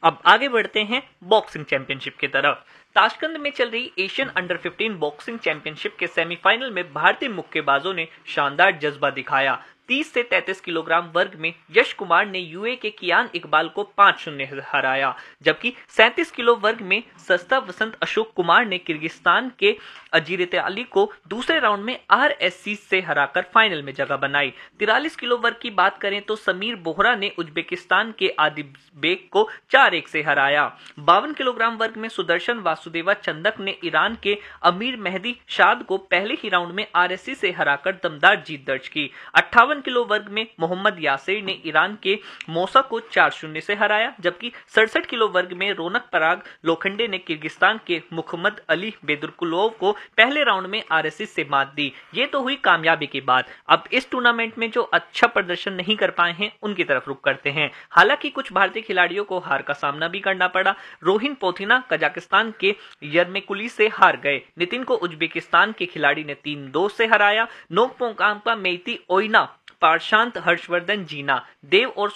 अब आगे बढ़ते हैं बॉक्सिंग चैंपियनशिप की तरफ। ताशकंद में चल रही एशियन अंडर 15 बॉक्सिंग चैंपियनशिप के सेमीफाइनल में भारतीय मुक्केबाजों ने शानदार जज्बा दिखाया। 30 से 33 किलोग्राम वर्ग में यश कुमार ने यूए के कियान इकबाल को 5-0 से हराया, जबकि 37 किलो वर्ग में सस्ता वसंत अशोक कुमार ने किर्गिस्तान के अजीरत अली को दूसरे राउंड में आरएससी से हराकर फाइनल में जगह बनाई। 43 किलो वर्ग की बात करें तो समीर बोहरा ने उज्बेकिस्तान के आदिबेक को 4-1 से हराया। 52 किलोग्राम वर्ग में सुदर्शन वासुदेवा चंदक ने ईरान के अमीर मेहदी शाद को पहले ही राउंड में आरएससी से हराकर दमदार जीत दर्ज की। 58 किलो वर्ग में मोहम्मद यासिर ने ईरान के मोसा को 4-0 से हराया, जबकि 67 किलो वर्ग में रौनक पराग लोखंडे ने किर्गिस्तान के मुहम्मद अली बेदुरकुलोव को पहले राउंड में आरएससी से मात दी। ये तो हुई कामयाबी की बात। अब इस टूर्नामेंट में जो अच्छा प्रदर्शन नहीं कर पाए हैं उनकी तरफ रुख करते हैं। हालांकि कुछ भारतीय खिलाड़ियों को हार का सामना भी करना पड़ा। रोहिन पोथिना कजाकिस्तान के यरमेकुली से हार गए। नितिन को उज्बेकिस्तान के खिलाड़ी ने 3-2 से हराया। नोकपोंगाम्पा मेइती ओइना, पारशांत हर्षवर्धन जीना, देव और